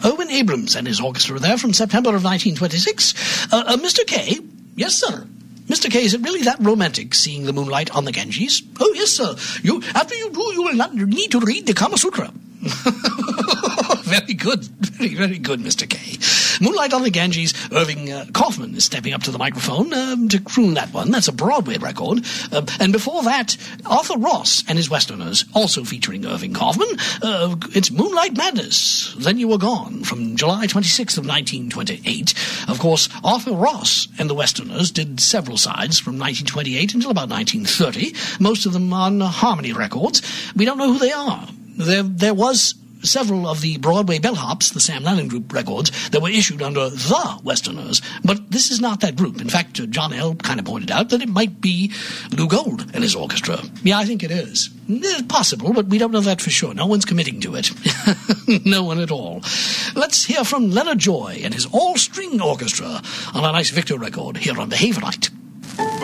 Owen Abrams and his orchestra there from September of 1926. Mr. Kay, yes, sir. Mr. Kay, is it really that romantic, seeing the moonlight on the Ganges? Oh, yes, sir. After you do, you will not need to read the Kama Sutra. Very good. Very, very good, Mr. Kay. Moonlight on the Ganges. Irving Kaufman is stepping up to the microphone to croon that one. That's a Broadway record. And before that, Arthur Ross and his Westerners, also featuring Irving Kaufman. It's Moonlight Madness. Then You Were Gone, from July 26th of 1928. Of course, Arthur Ross and the Westerners did several sides from 1928 until about 1930, most of them on Harmony Records. We don't know who they are. There was several of the Broadway bellhops, the Sam Lennon Group records, that were issued under the Westerners, but this is not that group. In fact, John L. kind of pointed out that it might be Lou Gold and his orchestra. Yeah, I think it is. It's possible, but we don't know that for sure. No one's committing to it. No one at all. Let's hear from Leonard Joy and his all-string orchestra on a nice Victor record here on The Havenite.